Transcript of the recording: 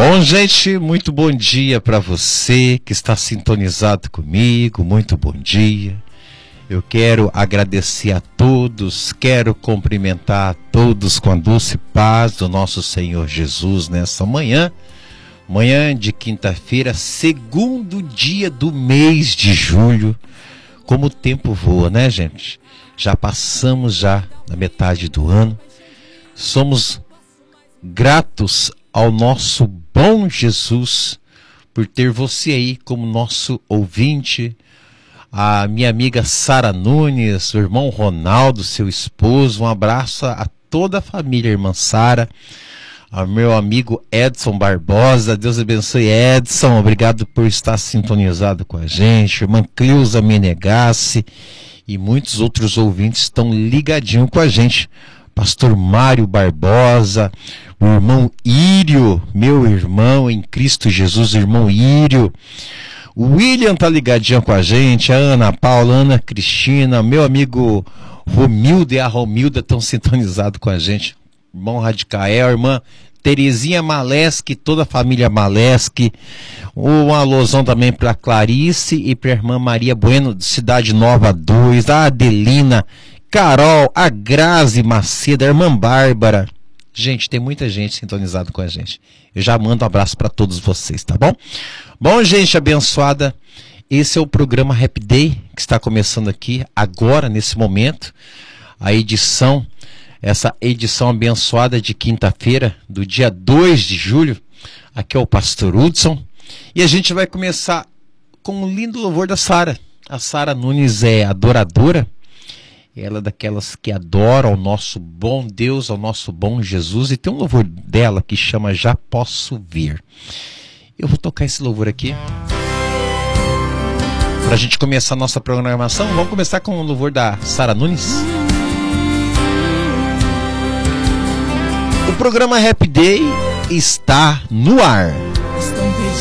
Bom, gente, muito bom dia para você que está sintonizado comigo, muito bom dia. Eu quero agradecer a todos, quero cumprimentar a todos com a doce paz do nosso Senhor Jesus nessa manhã de quinta-feira, segundo dia do mês de julho. Como o tempo voa, né, gente? Já passamos já da metade do ano. Somos gratos ao nosso bom Jesus por ter você aí como nosso ouvinte, a minha amiga Sara Nunes, o irmão Ronaldo, seu esposo. Um abraço a toda a família, irmã Sara, ao meu amigo Edson Barbosa. Deus abençoe, Edson, obrigado por estar sintonizado com a gente. Irmã Cleusa Menegassi e muitos outros ouvintes estão ligadinhos com a gente. Pastor Mário Barbosa, o irmão Írio, meu irmão em Cristo Jesus, irmão Írio. O William tá ligadinho com a gente, a Ana Paula, Ana Cristina, meu amigo Romilda e a Romilda estão sintonizados com a gente. Irmão Radicael, irmã Terezinha Maleski, toda a família Maleski. Um alusão também para Clarice e para a irmã Maria Bueno, de Cidade Nova 2, a Adelina, Carol, a Grazi Macedo, a irmã Bárbara. Gente, tem muita gente sintonizada com a gente. Eu já mando um abraço para todos vocês, tá bom? Bom, gente abençoada, esse é o programa Happy Day, que está começando aqui agora, nesse momento. Essa edição abençoada de quinta-feira, do dia 2 de julho. Aqui é o pastor Hudson. E a gente vai começar com um lindo louvor da Sara. A Sara Nunes é adoradora. Ela é daquelas que adoram ao nosso bom Deus, ao nosso bom Jesus. E tem um louvor dela que chama Já Posso Ver. Eu vou tocar esse louvor aqui para a gente começar a nossa programação. Vamos começar com o louvor da Sara Nunes. O programa Happy Day está no ar.